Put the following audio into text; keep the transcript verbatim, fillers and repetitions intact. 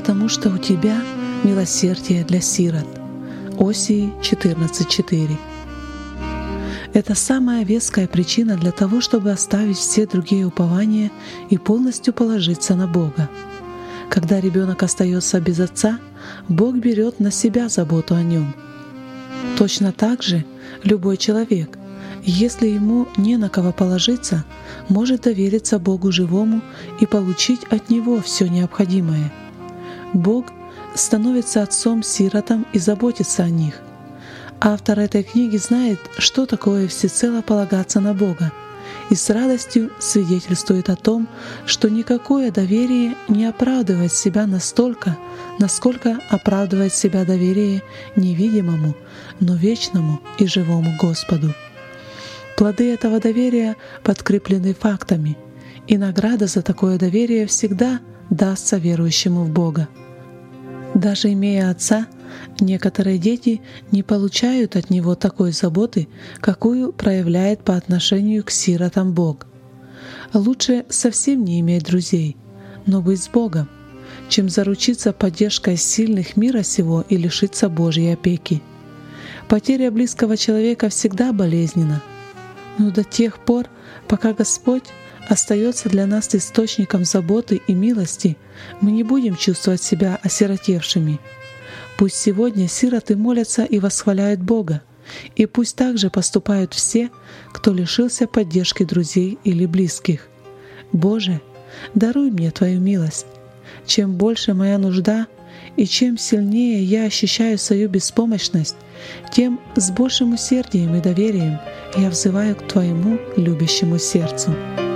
потому что у Тебя милосердие для сирот». Осии четырнадцать четыре. Это самая веская причина для того, чтобы оставить все другие упования и полностью положиться на Бога. Когда ребенок остается без отца, Бог берет на себя заботу о нем. Точно так же любой человек, если ему не на кого положиться, может довериться Богу живому и получить от Него все необходимое. Бог становится отцом-сиротам и заботится о них. Автор этой книги знает, что такое всецело полагаться на Бога, и с радостью свидетельствует о том, что никакое доверие не оправдывает себя настолько, насколько оправдывает себя доверие невидимому, но вечному и живому Господу. Плоды этого доверия подкреплены фактами, и награда за такое доверие всегда дастся верующему в Бога. Даже имея отца, некоторые дети не получают от него такой заботы, какую проявляет по отношению к сиротам Бог. Лучше совсем не иметь друзей, но быть с Богом, чем заручиться поддержкой сильных мира сего и лишиться Божьей опеки. Потеря близкого человека всегда болезненна, но до тех пор, пока Господь остается для нас источником заботы и милости, мы не будем чувствовать себя осиротевшими. Пусть сегодня сироты молятся и восхваляют Бога, и пусть также поступают все, кто лишился поддержки друзей или близких. Боже, даруй мне Твою милость. Чем больше моя нужда и чем сильнее я ощущаю свою беспомощность, тем с большим усердием и доверием я взываю к Твоему любящему сердцу.